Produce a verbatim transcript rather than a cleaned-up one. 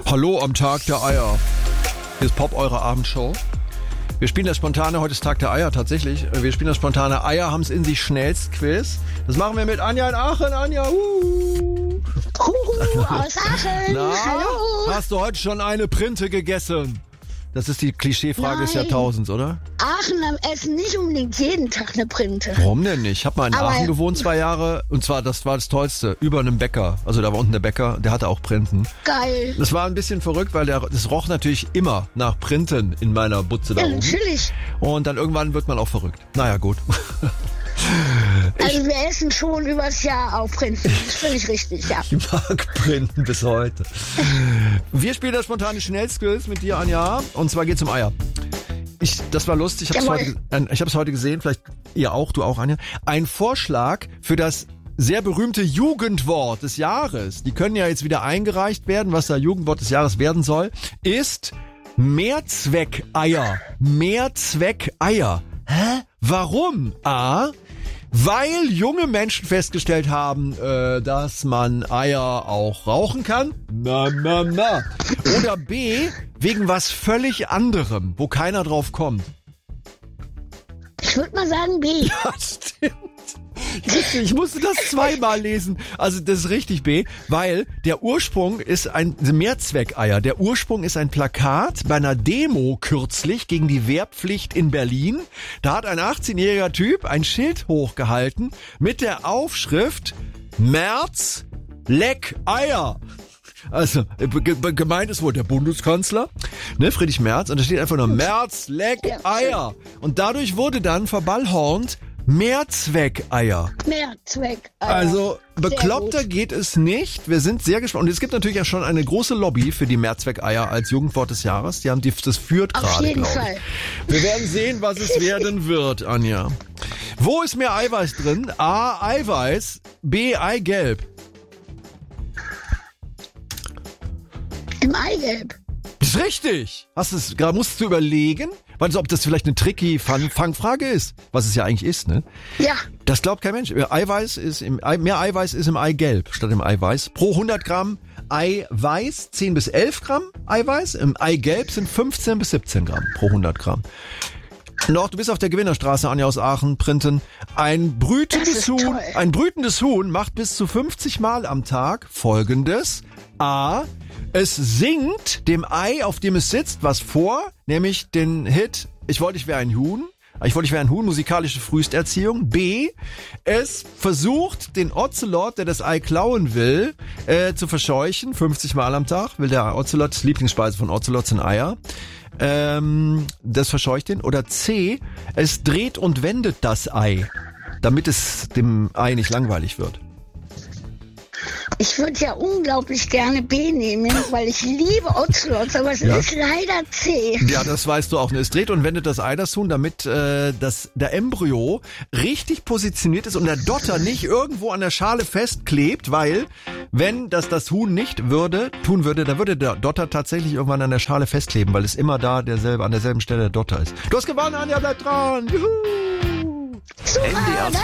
Hallo am Tag der Eier. Hier ist Pop, eure Abendshow. Wir spielen das spontane, heute ist Tag der Eier tatsächlich. Wir spielen das spontane Eier haben's in sich schnellst Quiz. Das machen wir mit Anja in Aachen. Anja, uh. Huhu, aus Aachen. Na, Hallo. hast du heute schon eine Printe gegessen? Das ist die Klischeefrage Nein. des Jahrtausends, oder? Aachen essen nicht unbedingt jeden Tag eine Printe. Warum denn nicht? Ich habe mal in Aber Aachen gewohnt, zwei Jahre. Und zwar, das war das Tollste, über einem Bäcker. Also da war unten der Bäcker, der hatte auch Printen. Geil. Das war ein bisschen verrückt, weil der, das roch natürlich immer nach Printen in meiner Butze da Ja, oben. natürlich. Und dann irgendwann wird man auch verrückt. Naja, gut. Also wir essen schon übers Jahr auf Printen. Das ist völlig richtig, ja. Ich mag Printen bis heute. Wir spielen das spontane Schnellskills mit dir, Anja. Und zwar geht's um Eier. Ich, das war lustig. Ich habe es heute, äh, ich hab's heute gesehen. Vielleicht ihr auch, du auch, Anja. Ein Vorschlag für das sehr berühmte Jugendwort des Jahres. Die können ja jetzt wieder eingereicht werden, was da Jugendwort des Jahres werden soll, ist Mehrzweckeier. Mehrzweckeier. Hä? Warum? A, weil junge Menschen festgestellt haben, äh, dass man Eier auch rauchen kann. Na, na, na. Oder B, wegen was völlig anderem, wo keiner drauf kommt. Ich würde mal sagen B. Ja, stimmt. Ich, ich musste das zweimal lesen. Also das ist richtig B, weil der Ursprung ist ein Mehrzweckeier. Der Ursprung ist ein Plakat bei einer Demo kürzlich gegen die Wehrpflicht in Berlin. Da hat ein achtzehnjähriger Typ ein Schild hochgehalten mit der Aufschrift Merz leck Eier. Also gemeint ist wohl der Bundeskanzler, ne, Friedrich Merz, und da steht einfach nur Merz leck Eier. Und dadurch wurde dann verballhornt Mehrzweckeier. Mehrzweckeier. Also bekloppter geht es nicht. Wir sind sehr gespannt. Und es gibt natürlich ja schon eine große Lobby für die Mehrzweckeier als Jugendwort des Jahres. Die haben die, das führt gerade, Auf jeden glaube Fall. ich. Wir werden sehen, was es werden wird, Anja. Wo ist mehr Eiweiß drin? A, Eiweiß, B, Eigelb. Im Eigelb. Das ist richtig. Hast es, gerade musst du überlegen, weil ob das vielleicht eine tricky Fang- Fangfrage ist, was es ja eigentlich ist, ne? Ja. Das glaubt kein Mensch. Eiweiß ist im Ei, mehr Eiweiß ist im Eigelb statt im Eiweiß. Pro hundert Gramm Eiweiß zehn bis elf Gramm Eiweiß. Im Eigelb sind fünfzehn bis siebzehn Gramm pro hundert Gramm. Noch, du bist auf der Gewinnerstraße, Anja aus Aachen, Printen. Ein brütendes Huhn, toll. ein brütendes Huhn macht bis zu fünfzig Mal am Tag Folgendes. A, es singt dem Ei, auf dem es sitzt, was vor, nämlich den Hit Ich wollte, ich wäre ein Huhn. Ich wollte, ich wäre ein Huhn, musikalische Frühesterziehung. B, es versucht, den Ocelot, der das Ei klauen will, äh, zu verscheuchen. fünfzig Mal am Tag will der Ocelot, Lieblingsspeise von Ocelots sind Eier. Ähm, das verscheucht ihn. Oder C, es dreht und wendet das Ei, damit es dem Ei nicht langweilig wird. Ich würde ja unglaublich gerne B nehmen, weil ich liebe Ocelots, aber es Ja. ist leider C. Ja, das weißt du auch. Es dreht und wendet das Ei, das Huhn, damit äh, das, der Embryo richtig positioniert ist und der Dotter nicht irgendwo an der Schale festklebt, weil wenn das das Huhn nicht würde, tun würde, dann würde der Dotter tatsächlich irgendwann an der Schale festkleben, weil es immer da derselbe, an derselben Stelle der Dotter ist. Du hast gewonnen, Anja, bleib dran! Juhu! Super,